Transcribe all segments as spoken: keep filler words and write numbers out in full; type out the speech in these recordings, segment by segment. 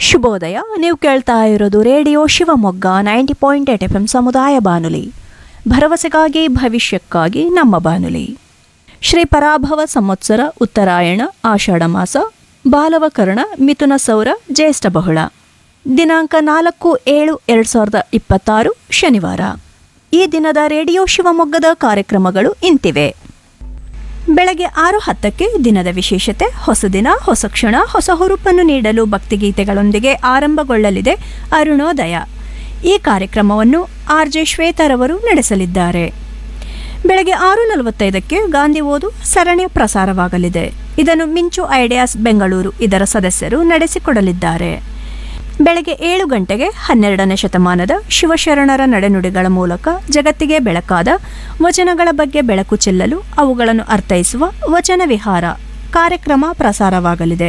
ಶುಭೋದಯ. ನೀವು ಕೇಳ್ತಾ ಇರೋದು radio Shivamogga ninety point eight F M ಸಮುದಾಯ ಬಾನುಲಿ, ಭರವಸೆಗಾಗಿ ಭವಿಷ್ಯಕ್ಕಾಗಿ ನಮ್ಮ ಬಾನುಲಿ. ಶ್ರೀ ಪರಾಭವ ಸಂವತ್ಸರ ಉತ್ತರಾಯಣ ಆಷಾಢ ಮಾಸ ಬಾಲವಕರಣ ಮಿಥುನ ಸೌರ ಜ್ಯೇಷ್ಠ ಬಹುಳ ದಿನಾಂಕ ನಾಲ್ಕು ಏಳು ಎರಡು ಸಾವಿರದ ಇಪ್ಪತ್ತಾರು ಶನಿವಾರ. ಈ ದಿನದ ರೇಡಿಯೋ ಶಿವಮೊಗ್ಗದ ಕಾರ್ಯಕ್ರಮಗಳು ಇಂತಿವೆ. ಬೆಳಗ್ಗೆ ಆರು ಹತ್ತಕ್ಕೆ ದಿನದ ವಿಶೇಷತೆ, ಹೊಸ ದಿನ ಹೊಸ ಕ್ಷಣ ಹೊಸ ಹುರುಪನ್ನು ನೀಡಲು ಭಕ್ತಿಗೀತೆಗಳೊಂದಿಗೆ ಆರಂಭಗೊಳ್ಳಲಿದೆ ಅರುಣೋದಯ. ಈ ಕಾರ್ಯಕ್ರಮವನ್ನು ಆರ್ ಜೆ ಶ್ವೇತರವರು ನಡೆಸಲಿದ್ದಾರೆ. ಬೆಳಗ್ಗೆ ಆರು ನಲವತ್ತೈದಕ್ಕೆ ಗಾಂಧಿ ಓದು ಸರಣಿ ಪ್ರಸಾರವಾಗಲಿದೆ. ಇದನ್ನು ಮಿಂಚು ಐಡಿಯಾಸ್ ಬೆಂಗಳೂರು ಇದರ ಸದಸ್ಯರು ನಡೆಸಿಕೊಡಲಿದ್ದಾರೆ. ಬೆಳಗ್ಗೆ ಏಳು ಗಂಟೆಗೆ ಹನ್ನೆರಡನೇ ಶತಮಾನದ ಶಿವಶರಣರ ನಡೆನುಡಿಗಳ ಮೂಲಕ ಜಗತ್ತಿಗೆ ಬೆಳಕಾದ ವಚನಗಳ ಬಗ್ಗೆ ಬೆಳಕು ಚೆಲ್ಲಲು ಅವುಗಳನ್ನು ಅರ್ಥೈಸುವ ವಚನ ವಿಹಾರ ಕಾರ್ಯಕ್ರಮ ಪ್ರಸಾರವಾಗಲಿದೆ.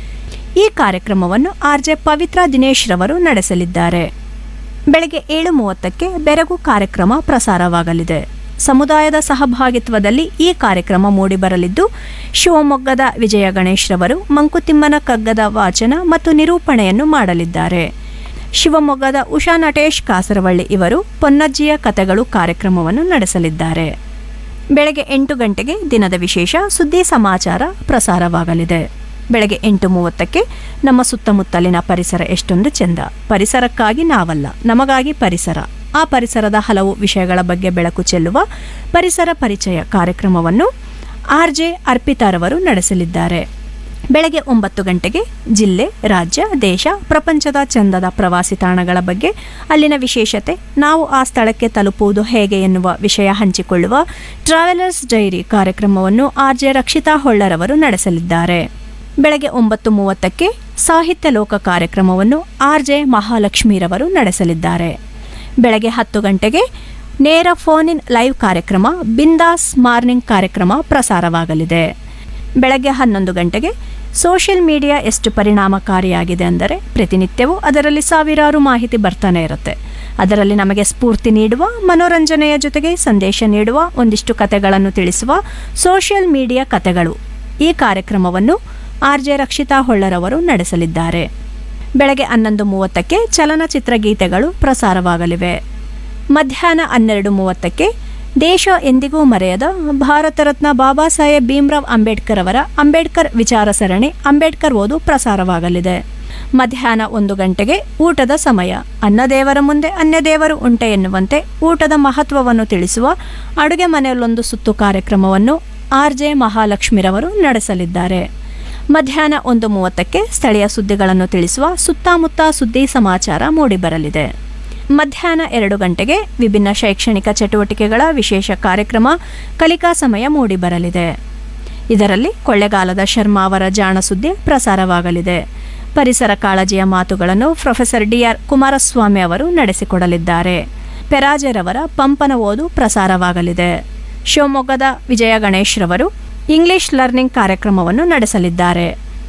ಈ ಕಾರ್ಯಕ್ರಮವನ್ನು ಆರ್ ಜೆ ಪವಿತ್ರ ದಿನೇಶ್ ರವರು ನಡೆಸಲಿದ್ದಾರೆ. ಬೆಳಗ್ಗೆ ಏಳು ಮೂವತ್ತಕ್ಕೆ ಬೆರಗು ಕಾರ್ಯಕ್ರಮ ಪ್ರಸಾರವಾಗಲಿದೆ. ಸಮುದಾಯದ ಸಹಭಾಗಿತ್ವದಲ್ಲಿ ಈ ಕಾರ್ಯಕ್ರಮ ಮೂಡಿಬರಲಿದ್ದು, ಶಿವಮೊಗ್ಗದ ವಿಜಯ ಗಣೇಶ್ ರವರು ಮಂಕುತಿಮ್ಮನ ಕಗ್ಗದ ವಾಚನ ಮತ್ತು ನಿರೂಪಣೆಯನ್ನು ಮಾಡಲಿದ್ದಾರೆ. ಶಿವಮೊಗ್ಗದ ಉಷಾ ನಟೇಶ್ ಕಾಸರವಳ್ಳಿ ಇವರು ಪೊನ್ನಜ್ಜಿಯ ಕಥೆಗಳು ಕಾರ್ಯಕ್ರಮವನ್ನು ನಡೆಸಲಿದ್ದಾರೆ. ಬೆಳಗ್ಗೆ ಎಂಟು ಗಂಟೆಗೆ ದಿನದ ವಿಶೇಷ ಸುದ್ದಿ ಸಮಾಚಾರ ಪ್ರಸಾರವಾಗಲಿದೆ. ಬೆಳಗ್ಗೆ ಎಂಟು ಮೂವತ್ತಕ್ಕೆ ನಮ್ಮ ಸುತ್ತಮುತ್ತಲಿನ ಪರಿಸರ ಎಷ್ಟೊಂದು ಚೆಂದ, ಪರಿಸರಕ್ಕಾಗಿ ನಾವಲ್ಲ ನಮಗಾಗಿ ಪರಿಸರ, ಆ ಪರಿಸರದ ಹಲವು ವಿಷಯಗಳ ಬಗ್ಗೆ ಬೆಳಕು ಚೆಲ್ಲುವ ಪರಿಸರ ಪರಿಚಯ ಕಾರ್ಯಕ್ರಮವನ್ನು ಆರ್ ಜೆ ಅರ್ಪಿತಾರವರು ನಡೆಸಲಿದ್ದಾರೆ. ಬೆಳಗ್ಗೆ ಒಂಬತ್ತು ಗಂಟೆಗೆ ಜಿಲ್ಲೆ, ರಾಜ್ಯ, ದೇಶ, ಪ್ರಪಂಚದ ಚಂದದ ಪ್ರವಾಸಿ ತಾಣಗಳ ಬಗ್ಗೆ, ಅಲ್ಲಿನ ವಿಶೇಷತೆ, ನಾವು ಆ ಸ್ಥಳಕ್ಕೆ ತಲುಪುವುದು ಹೇಗೆ ಎನ್ನುವ ವಿಷಯ ಹಂಚಿಕೊಳ್ಳುವ ಟ್ರಾವೆಲರ್ಸ್ ಡೈರಿ ಕಾರ್ಯಕ್ರಮವನ್ನು ಆರ್ ಜೆ ರಕ್ಷಿತಾ ಹೊಳ್ಳರವರು ನಡೆಸಲಿದ್ದಾರೆ. ಬೆಳಗ್ಗೆ ಒಂಬತ್ತು ಮೂವತ್ತಕ್ಕೆ ಸಾಹಿತ್ಯ ಲೋಕ ಕಾರ್ಯಕ್ರಮವನ್ನು ಆರ್ ಜೆ ಮಹಾಲಕ್ಷ್ಮೀರವರು ನಡೆಸಲಿದ್ದಾರೆ. ಬೆಳಗ್ಗೆ ಹತ್ತು ಗಂಟೆಗೆ ನೇರ ಫೋನ್ ಇನ್ ಲೈವ್ ಕಾರ್ಯಕ್ರಮ ಬಿಂದಾಸ್ ಮಾರ್ನಿಂಗ್ ಕಾರ್ಯಕ್ರಮ ಪ್ರಸಾರವಾಗಲಿದೆ. ಬೆಳಗ್ಗೆ ಹನ್ನೊಂದು ಗಂಟೆಗೆ ಸೋಷಿಯಲ್ ಮೀಡಿಯಾ ಎಷ್ಟು ಪರಿಣಾಮಕಾರಿಯಾಗಿದೆ ಅಂದರೆ, ಪ್ರತಿನಿತ್ಯವೂ ಅದರಲ್ಲಿ ಸಾವಿರಾರು ಮಾಹಿತಿ ಬರ್ತಾನೆ ಇರುತ್ತೆ. ಅದರಲ್ಲಿ ನಮಗೆ ಸ್ಫೂರ್ತಿ ನೀಡುವ, ಮನೋರಂಜನೆಯ ಜೊತೆಗೆ ಸಂದೇಶ ನೀಡುವ ಒಂದಿಷ್ಟು ಕಥೆಗಳನ್ನು ತಿಳಿಸುವ ಸೋಷಿಯಲ್ ಮೀಡಿಯಾ ಕಥೆಗಳು, ಈ ಕಾರ್ಯಕ್ರಮವನ್ನು ಆರ್ ಜೆ ರಕ್ಷಿತಾ ಹೊಳ್ಳರವರು ನಡೆಸಲಿದ್ದಾರೆ. ಬೆಳಗ್ಗೆ ಹನ್ನೊಂದು ಮೂವತ್ತಕ್ಕೆ ಚಲನಚಿತ್ರ ಗೀತೆಗಳು ಪ್ರಸಾರವಾಗಲಿವೆ. ಮಧ್ಯಾಹ್ನ ಹನ್ನೆರಡು ಮೂವತ್ತಕ್ಕೆ ದೇಶ ಎಂದಿಗೂ ಮರೆಯದ ಭಾರತ ರತ್ನ ಬಾಬಾ ಸಾಹೇಬ್ ಭೀಮ್ರಾವ್ ಅಂಬೇಡ್ಕರ್ ಅವರ ಅಂಬೇಡ್ಕರ್ ವಿಚಾರ ಸರಣಿ ಅಂಬೇಡ್ಕರ್ ಓದು ಪ್ರಸಾರವಾಗಲಿದೆ. ಮಧ್ಯಾಹ್ನ ಒಂದು ಗಂಟೆಗೆ ಊಟದ ಸಮಯ, ಅನ್ನದೇವರ ಮುಂದೆ ಅನ್ಯದೇವರು ಉಂಟೆ ಎನ್ನುವಂತೆ ಊಟದ ಮಹತ್ವವನ್ನು ತಿಳಿಸುವ ಅಡುಗೆ ಮನೆಯಲ್ಲೊಂದು ಸುತ್ತು ಕಾರ್ಯಕ್ರಮವನ್ನು ಆರ್ ಜೆ ಮಹಾಲಕ್ಷ್ಮಿರವರು ನಡೆಸಲಿದ್ದಾರೆ. ಮಧ್ಯಾಹ್ನ ಒಂದು ಮೂವತ್ತಕ್ಕೆ ಸ್ಥಳೀಯ ಸುದ್ದಿಗಳನ್ನು ತಿಳಿಸುವ ಸುತ್ತಮುತ್ತ ಸುದ್ದಿ ಸಮಾಚಾರ ಮೂಡಿಬರಲಿದೆ. ಮಧ್ಯಾಹ್ನ ಎರಡು ಗಂಟೆಗೆ ವಿಭಿನ್ನ ಶೈಕ್ಷಣಿಕ ಚಟುವಟಿಕೆಗಳ ವಿಶೇಷ ಕಾರ್ಯಕ್ರಮ ಕಲಿಕಾ ಸಮಯ ಮೂಡಿಬರಲಿದೆ. ಇದರಲ್ಲಿ ಕೊಳ್ಳೆಗಾಲದ ಶರ್ಮಾ ಅವರ ಜಾಣ ಸುದ್ದಿ ಪ್ರಸಾರವಾಗಲಿದೆ. ಪರಿಸರ ಕಾಳಜಿಯ ಮಾತುಗಳನ್ನು ಪ್ರೊಫೆಸರ್ ಡಿ ಆರ್ ಕುಮಾರಸ್ವಾಮಿ ಅವರು ನಡೆಸಿಕೊಡಲಿದ್ದಾರೆ. ಪೆರಾಜೆರವರ ಪಂಪನ ಓದು ಪ್ರಸಾರವಾಗಲಿದೆ. ಶಿವಮೊಗ್ಗದ ವಿಜಯ ಗಣೇಶ್ ರವರು ಇಂಗ್ಲಿಷ್ ಲರ್ನಿಂಗ್ ಕಾರ್ಯಕ್ರಮವನ್ನು ನಡೆಸಲಿದ್ದಾರೆ.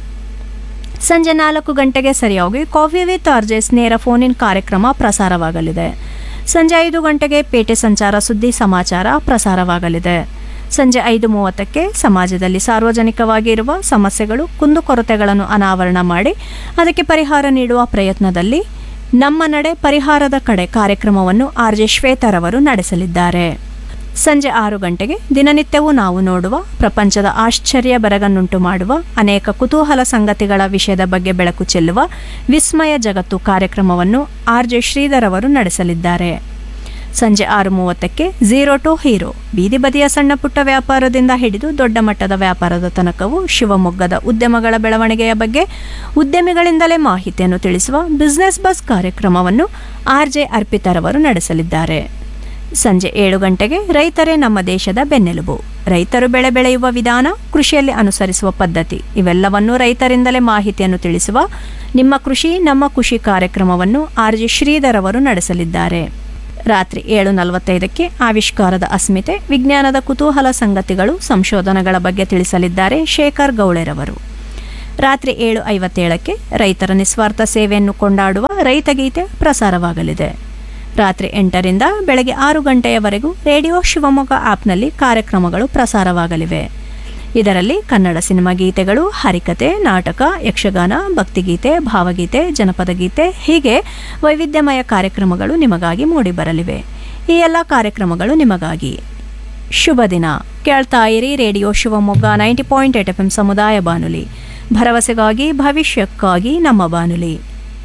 ಸಂಜೆ ನಾಲ್ಕು ಗಂಟೆಗೆ ಸರಿಯಾಗಿ ಕಾಫಿ ವಿತ್ ಆರ್ಜೆಸ್ ನೇರ ಫೋನ್ ಇನ್ ಕಾರ್ಯಕ್ರಮ ಪ್ರಸಾರವಾಗಲಿದೆ. ಸಂಜೆ ಐದು ಗಂಟೆಗೆ ಪೇಟೆ ಸಂಚಾರ ಸುದ್ದಿ ಸಮಾಚಾರ ಪ್ರಸಾರವಾಗಲಿದೆ. ಸಂಜೆ ಐದು ಮೂವತ್ತಕ್ಕೆ ಸಮಾಜದಲ್ಲಿ ಸಾರ್ವಜನಿಕವಾಗಿ ಇರುವ ಸಮಸ್ಯೆಗಳು, ಕುಂದುಕೊರತೆಗಳನ್ನು ಅನಾವರಣ ಮಾಡಿ ಅದಕ್ಕೆ ಪರಿಹಾರ ನೀಡುವ ಪ್ರಯತ್ನದಲ್ಲಿ ನಮ್ಮ ನಡೆ ಪರಿಹಾರದ ಕಡೆ ಕಾರ್ಯಕ್ರಮವನ್ನು ಆರ್ ಜೆ ಶ್ವೇತರವರು ನಡೆಸಲಿದ್ದಾರೆ. ಸಂಜೆ ಆರು ಗಂಟೆಗೆ ದಿನನಿತ್ಯವೂ ನಾವು ನೋಡುವ, ಪ್ರಪಂಚದ ಆಶ್ಚರ್ಯ ಬೆರಗನ್ನುಂಟು ಮಾಡುವ ಅನೇಕ ಕುತೂಹಲ ಸಂಗತಿಗಳ ವಿಷಯದ ಬಗ್ಗೆ ಬೆಳಕು ಚೆಲ್ಲುವ ವಿಸ್ಮಯ ಜಗತ್ತು ಕಾರ್ಯಕ್ರಮವನ್ನು ಆರ್ ಜೆ ಶ್ರೀಧರ್ ಅವರು ನಡೆಸಲಿದ್ದಾರೆ. ಸಂಜೆ ಆರು ಮೂವತ್ತಕ್ಕೆ ಝೀರೋ ಟು ಹೀರೋ, ಬೀದಿ ಬದಿಯ ಸಣ್ಣ ಪುಟ್ಟ ವ್ಯಾಪಾರದಿಂದ ಹಿಡಿದು ದೊಡ್ಡ ಮಟ್ಟದ ವ್ಯಾಪಾರದ ತನಕವೂ ಶಿವಮೊಗ್ಗದ ಉದ್ಯಮಗಳ ಬೆಳವಣಿಗೆಯ ಬಗ್ಗೆ ಉದ್ಯಮಿಗಳಿಂದಲೇ ಮಾಹಿತಿಯನ್ನು ತಿಳಿಸುವ ಬಿಸ್ನೆಸ್ ಬಸ್ ಕಾರ್ಯಕ್ರಮವನ್ನು ಆರ್ ಜೆ ಅರ್ಪಿತರವರು ನಡೆಸಲಿದ್ದಾರೆ. ಸಂಜೆ ಏಳು ಗಂಟೆಗೆ ರೈತರೇ ನಮ್ಮ ದೇಶದ ಬೆನ್ನೆಲುಬು, ರೈತರು ಬೆಳೆ ಬೆಳೆಯುವ ವಿಧಾನ, ಕೃಷಿಯಲ್ಲಿ ಅನುಸರಿಸುವ ಪದ್ಧತಿ ಇವೆಲ್ಲವನ್ನೂ ರೈತರಿಂದಲೇ ಮಾಹಿತಿಯನ್ನು ತಿಳಿಸುವ ನಿಮ್ಮ ಕೃಷಿ ನಮ್ಮ ಖುಷಿ ಕಾರ್ಯಕ್ರಮವನ್ನು ಆರ್ ಜಿ ಶ್ರೀಧರ್ ಅವರು ನಡೆಸಲಿದ್ದಾರೆ. ರಾತ್ರಿ ಏಳು ನಲವತ್ತೈದಕ್ಕೆ ಆವಿಷ್ಕಾರದ ಅಸ್ಮಿತೆ, ವಿಜ್ಞಾನದ ಕುತೂಹಲ ಸಂಗತಿಗಳು, ಸಂಶೋಧನೆಗಳ ಬಗ್ಗೆ ತಿಳಿಸಲಿದ್ದಾರೆ ಶೇಖರ್ ಗೌಳೆರವರು. ರಾತ್ರಿ ಏಳು ಐವತ್ತೇಳಕ್ಕೆ ರೈತರ ನಿಸ್ವಾರ್ಥ ಸೇವೆಯನ್ನು ಕೊಂಡಾಡುವ ರೈತಗೀತೆ ಪ್ರಸಾರವಾಗಲಿದೆ. ರಾತ್ರಿ ಎಂಟರಿಂದ ಬೆಳಗ್ಗೆ ಆರು ಗಂಟೆಯವರೆಗೂ ರೇಡಿಯೋ ಶಿವಮೊಗ್ಗ ಆ್ಯಪ್ನಲ್ಲಿ ಕಾರ್ಯಕ್ರಮಗಳು ಪ್ರಸಾರವಾಗಲಿವೆ. ಇದರಲ್ಲಿ ಕನ್ನಡ ಸಿನಿಮಾ ಗೀತೆಗಳು, ಹರಿಕತೆ, ನಾಟಕ, ಯಕ್ಷಗಾನ, ಭಕ್ತಿಗೀತೆ, ಭಾವಗೀತೆ, ಜನಪದ ಗೀತೆ ಹೀಗೆ ವೈವಿಧ್ಯಮಯ ಕಾರ್ಯಕ್ರಮಗಳು ನಿಮಗಾಗಿ ಮೂಡಿಬರಲಿವೆ. ಈ ಎಲ್ಲ ಕಾರ್ಯಕ್ರಮಗಳು ನಿಮಗಾಗಿ. ಶುಭ ದಿನ. ಕೇಳ್ತಾ ಇರಿ radio Shivamogga ninety point eight F M ಸಮುದಾಯ ಬಾನುಲಿ, ಭರವಸೆಗಾಗಿ ಭವಿಷ್ಯಕ್ಕಾಗಿ ನಮ್ಮ ಬಾನುಲಿ.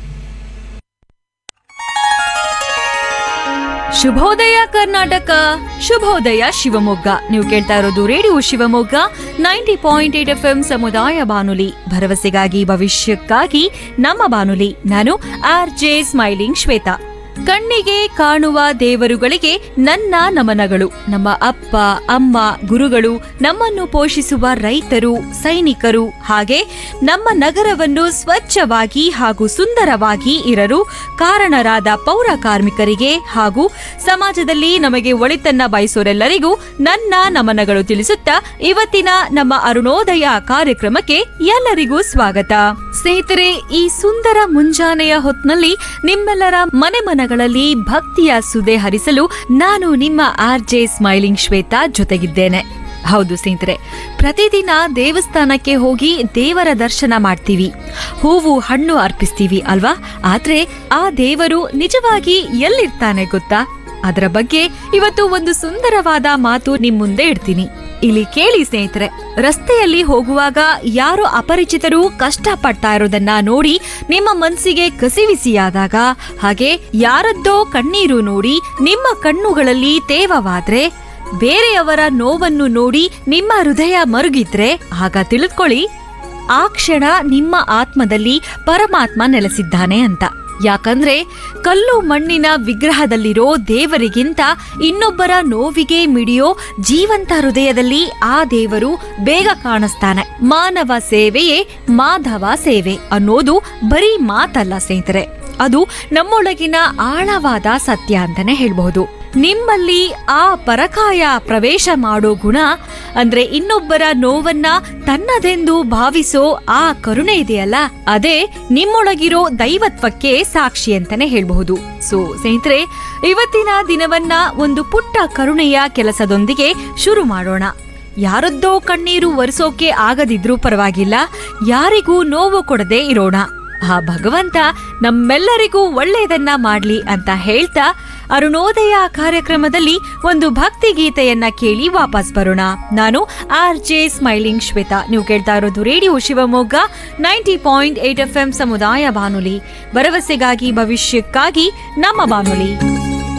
ಶುಭೋದಯ ಕರ್ನಾಟಕ, ಶುಭೋದಯ ಶಿವಮೊಗ್ಗ. ನೀವು ಕೇಳ್ತಾ ಇರೋದು radio Shivamogga ninety point eight F M ಸಮುದಾಯ ಬಾನುಲಿ, ಭರವಸೆಗಾಗಿ ಭವಿಷ್ಯಕ್ಕಾಗಿ ನಮ್ಮ ಬಾನುಲಿ. ನಾನು ಆರ್ ಜೆ ಸ್ಮೈಲಿಂಗ್ ಶ್ವೇತಾ. ಕಣ್ಣಿಗೆ ಕಾಣುವ ದೇವರುಗಳಿಗೆ ನನ್ನ ನಮನಗಳು. ನಮ್ಮ ಅಪ್ಪ ಅಮ್ಮ, ಗುರುಗಳು, ನಮ್ಮನ್ನು ಪೋಷಿಸುವ ರೈತರು, ಸೈನಿಕರು, ಹಾಗೆ ನಮ್ಮ ನಗರವನ್ನು ಸ್ವಚ್ಛವಾಗಿ ಹಾಗೂ ಸುಂದರವಾಗಿ ಇರಲು ಕಾರಣರಾದ ಪೌರ ಕಾರ್ಮಿಕರಿಗೆ ಹಾಗೂ ಸಮಾಜದಲ್ಲಿ ನಮಗೆ ಒಳಿತನ್ನ ಬಯಸೋರೆಲ್ಲರಿಗೂ ನನ್ನ ನಮನಗಳು ತಿಳಿಸುತ್ತಾ ಇವತ್ತಿನ ನಮ್ಮ ಅರುಣೋದಯ ಕಾರ್ಯಕ್ರಮಕ್ಕೆ ಎಲ್ಲರಿಗೂ ಸ್ವಾಗತ. ಸ್ನೇಹಿತರೆ, ಈ ಸುಂದರ ಮುಂಜಾನೆಯ ಹೊತ್ನಲ್ಲಿ ನಿಮ್ಮೆಲ್ಲರ ಮನೆ ಮನಗಳಲ್ಲಿ ಭಕ್ತಿಯ ಸುದೆ ಹರಿಸಲು ನಾನು ನಿಮ್ಮ ಆರ್ ಜೆ ಸ್ಮೈಲಿಂಗ್ ಶ್ವೇತಾ ಜೊತೆಗಿದ್ದೇನೆ. ಹೌದು ಸ್ನೇಹಿತರೆ, ಪ್ರತಿದಿನ ದೇವಸ್ಥಾನಕ್ಕೆ ಹೋಗಿ ದೇವರ ದರ್ಶನ ಮಾಡ್ತೀವಿ, ಹೂವು ಹಣ್ಣು ಅರ್ಪಿಸ್ತೀವಿ ಅಲ್ವಾ? ಆದ್ರೆ ಆ ದೇವರು ನಿಜವಾಗಿ ಎಲ್ಲಿರ್ತಾನೆ ಗೊತ್ತಾ? ಅದರ ಬಗ್ಗೆ ಇವತ್ತು ಒಂದು ಸುಂದರವಾದ ಮಾತು ನಿಮ್ ಮುಂದೆ ಇಡ್ತೀನಿ. ಇಲ್ಲಿ ಕೇಳಿ ಸ್ನೇಹಿತರೆ, ರಸ್ತೆಯಲ್ಲಿ ಹೋಗುವಾಗ ಯಾರೋ ಅಪರಿಚಿತರು ಕಷ್ಟ ಪಡ್ತಾ ಇರೋದನ್ನ ನೋಡಿ ನಿಮ್ಮ ಮನಸ್ಸಿಗೆ ಕಸಿವಿಸಿಯಾದಾಗ, ಹಾಗೆ ಯಾರದ್ದೋ ಕಣ್ಣೀರು ನೋಡಿ ನಿಮ್ಮ ಕಣ್ಣುಗಳಲ್ಲಿ ತೇವವಾದ್ರೆ, ಬೇರೆಯವರ ನೋವನ್ನು ನೋಡಿ ನಿಮ್ಮ ಹೃದಯ ಮರುಗಿದ್ರೆ, ಆಗ ತಿಳಿದುಕೊಳ್ಳಿ ಆ ಕ್ಷಣ ನಿಮ್ಮ ಆತ್ಮದಲ್ಲಿ ಪರಮಾತ್ಮ ನೆಲೆಸಿದ್ದಾನೆ ಅಂತ. ಯಾಕಂದ್ರೆ ಕಲ್ಲು ಮಣ್ಣಿನ ವಿಗ್ರಹದಲ್ಲಿರೋ ದೇವರಿಗಿಂತ ಇನ್ನೊಬ್ಬರ ನೋವಿಗೆ ಮಿಡಿಯೋ ಜೀವಂತ ಹೃದಯದಲ್ಲಿ ಆ ದೇವರು ಬೇಗ ಕಾಣಿಸ್ತಾನೆ. ಮಾನವ ಸೇವೆಯೇ ಮಾಧವ ಸೇವೆ ಅನ್ನೋದು ಬರೀ ಮಾತಲ್ಲ ಸ್ನೇಹಿತರೆ, ಅದು ನಮ್ಮೊಳಗಿನ ಆಳವಾದ ಸತ್ಯ ಅಂತಾನೆ ಹೇಳ್ಬಹುದು. ನಿಮ್ಮಲ್ಲಿ ಆ ಪರಕಾಯ ಪ್ರವೇಶ ಮಾಡೋ ಗುಣ ಅಂದ್ರೆ ಇನ್ನೊಬ್ಬರ ನೋವನ್ನ ತನ್ನದೆಂದು ಭಾವಿಸೋ ಆ ಕರುಣೆ ಇದೆಯಲ್ಲ, ಅದೇ ನಿಮ್ಮೊಳಗಿರೋ ದೈವತ್ವಕ್ಕೆ ಸಾಕ್ಷಿ ಅಂತಾನೆ ಹೇಳ್ಬಹುದು. ಸೊ ಸ್ನೇಹಿತರೆ, ಇವತ್ತಿನ ದಿನವನ್ನ ಒಂದು ಪುಟ್ಟ ಕರುಣೆಯ ಕೆಲಸದೊಂದಿಗೆ ಶುರು ಮಾಡೋಣ. ಯಾರದ್ದೋ ಕಣ್ಣೀರು ಒರೆಸೋಕೆ ಆಗದಿದ್ರೂ ಪರವಾಗಿಲ್ಲ, ಯಾರಿಗೂ ನೋವು ಕೊಡದೆ ಇರೋಣ. ಆ ಭಗವಂತ ನಮ್ಮೆಲ್ಲರಿಗೂ ಒಳ್ಳೆಯದನ್ನ ಮಾಡ್ಲಿ ಅಂತ ಹೇಳ್ತಾ ಅರುಣೋದಯ ಕಾರ್ಯಕ್ರಮದಲ್ಲಿ ಒಂದು ಭಕ್ತಿ ಗೀತೆಯನ್ನ ಕೇಳಿ ವಾಪಸ್ ಬರೋಣ. ನಾನು ಆರ್ ಜೆ ಸ್ಮೈಲಿಂಗ್ ಶ್ವೇತಾ. ನೀವು ಕೇಳ್ತಾ ಇರೋದು radio Shivamogga ninety point eight F M ಸಮುದಾಯ ಬಾನುಲಿ, ಭರವಸೆಗಾಗಿ ಭವಿಷ್ಯಕ್ಕಾಗಿ ನಮ್ಮ ಬಾನುಲಿ.